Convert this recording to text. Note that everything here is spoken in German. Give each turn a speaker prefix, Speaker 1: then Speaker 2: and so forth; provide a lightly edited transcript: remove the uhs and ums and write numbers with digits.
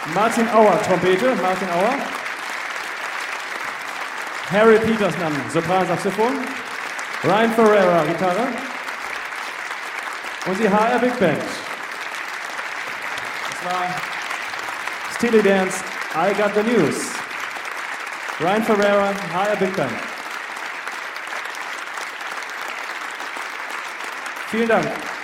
Speaker 1: Martin Auer, Trompete, Martin Auer. Harry Peterson, Sopran-Saxophon. Ryan Ferreira, Gitarre. Und die HR Big Band. Das war Steely Dan's I Got the News. Ryan Ferreira, HR Big Band. Vielen Dank.